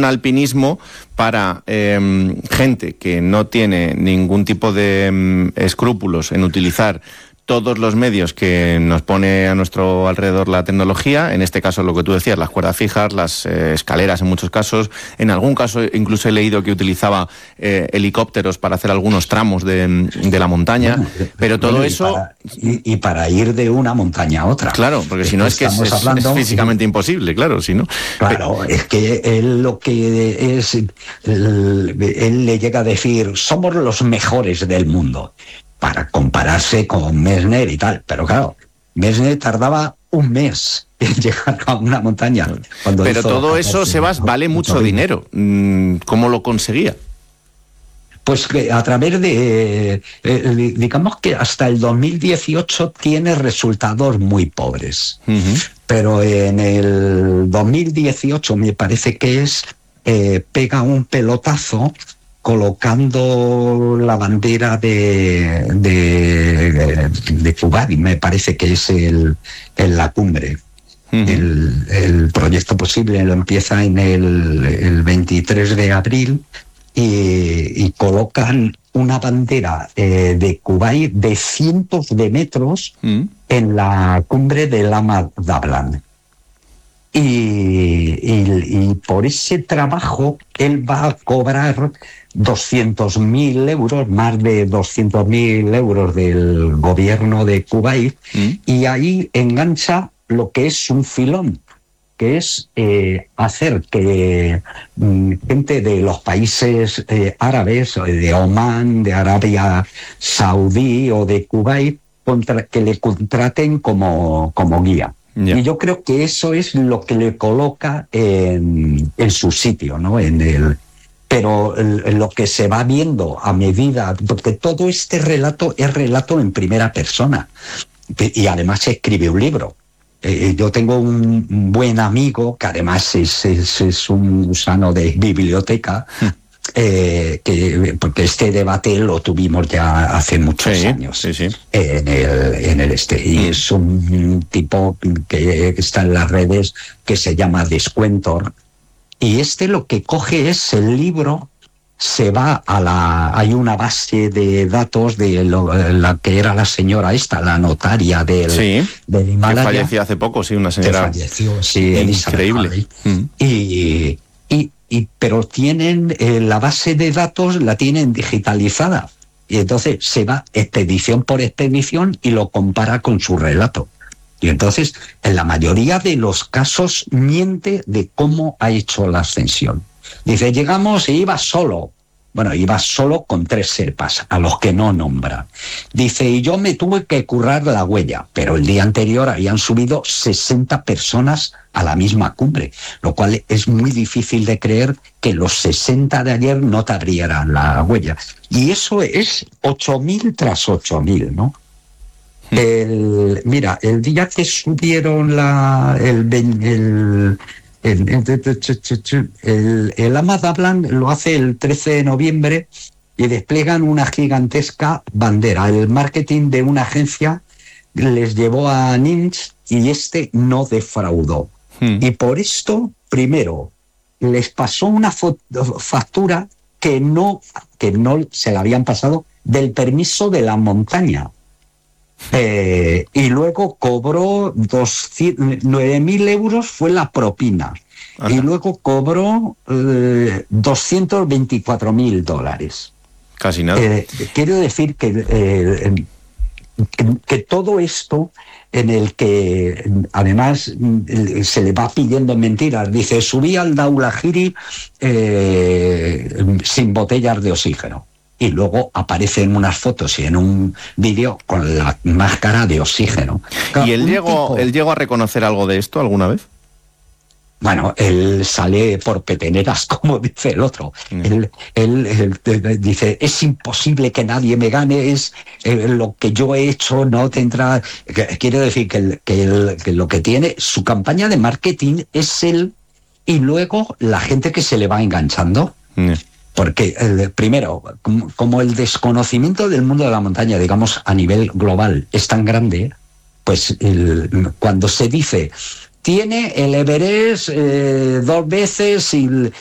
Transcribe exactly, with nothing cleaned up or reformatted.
un alpinismo para eh, gente que no tiene ningún tipo de eh, escrúpulos en utilizar todos los medios que nos pone a nuestro alrededor la tecnología, en este caso lo que tú decías, las cuerdas fijas, las eh, escaleras en muchos casos, en algún caso incluso he leído que utilizaba eh, helicópteros para hacer algunos tramos de, de la montaña, bueno, pero todo bueno, y eso... Para, y, y para ir de una montaña a otra. Claro, porque si no es que es, hablando, es físicamente y, imposible, claro, si no... Claro, pero... es que él lo que es, él, él le llega a decir, somos los mejores del mundo, para compararse con Messner y tal. Pero claro, Messner tardaba un mes en llegar a una montaña. Cuando Pero todo eso, Sebas, vale mucho dinero. ¿Cómo lo conseguía? Pues a través de, eh, digamos que hasta el dos mil dieciocho tiene resultados muy pobres. Uh-huh. Pero en el dos mil dieciocho me parece que es, eh, pega un pelotazo colocando la bandera de, de, de Kuwait, me parece que es el, en la cumbre. Uh-huh. El, el proyecto posible lo empieza en el, el veintitrés de abril y, y colocan una bandera eh, de Kuwait de cientos de metros uh-huh. en la cumbre de Lama Dablan. Y, y, y por ese trabajo él va a cobrar doscientos mil euros, más de doscientos mil euros del gobierno de Kuwait, ¿Mm? Y ahí engancha lo que es un filón, que es eh, hacer que mm, gente de los países eh, árabes, de Omán, de Arabia Saudí o de Kuwait, contra, que le contraten como, como guía. Yeah. Y yo creo que eso es lo que le coloca en, en su sitio, ¿no? En el, pero el, lo que se va viendo a medida, porque todo este relato es relato en primera persona, y además se escribe un libro. Eh, yo tengo un, un buen amigo que además es, es, es un gusano de biblioteca. Eh, que, porque este debate lo tuvimos ya hace muchos sí, años sí, sí. En, el, en el este y mm. es un tipo que está en las redes que se llama Descuentor, y este lo que coge es el libro, se va a la, hay una base de datos de lo, la que era la señora esta, la notaria del, sí, del Himalaya, que falleció hace poco, sí, una señora que falleció, sí, increíble. Mm. y Y, y, pero tienen eh, la base de datos la tienen digitalizada, y entonces se va expedición por expedición y lo compara con su relato, y entonces en la mayoría de los casos miente de cómo ha hecho la ascensión. Dice, llegamos y iba solo. Bueno, iba solo con tres serpas, a los que no nombra. Dice, y yo me tuve que currar la huella, pero el día anterior habían subido sesenta personas a la misma cumbre, lo cual es muy difícil de creer que los sesenta de ayer no te abrieran la huella. Y eso es ocho mil tras ocho mil, ¿no? Hmm. El, mira, el día que subieron la... el, el El, el, el, el Lama Dablan lo hace el trece de noviembre y despliegan una gigantesca bandera. El marketing de una agencia les llevó a Ninch y este no defraudó. Hmm. Y por esto, primero, les pasó una factura que no, que no se la habían pasado del permiso de la montaña. Eh, y luego cobró nueve mil euros, fue la propina. Ajá. Y luego cobró eh, doscientos veinticuatro mil dólares. Casi nada. Eh, quiero decir que, eh, que, que todo esto en el que además se le va pidiendo mentiras. Dice, subí al Dhaulagiri eh, sin botellas de oxígeno. Y luego aparecen unas fotos y en un vídeo con la máscara de oxígeno. ¿Y él llegó, tipo... él llegó a reconocer algo de esto alguna vez? Bueno, él sale por peteneras, como dice el otro. Mm. Él, él, él, él dice, es imposible que nadie me gane, es eh, lo que yo he hecho no tendrá... Quiere decir que, el, que, el, que lo que tiene, su campaña de marketing es él y luego la gente que se le va enganchando. Mm. Porque, el, primero, como, como el desconocimiento del mundo de la montaña, digamos, a nivel global es tan grande, pues el, cuando se dice, tiene el Everest eh, dos veces y,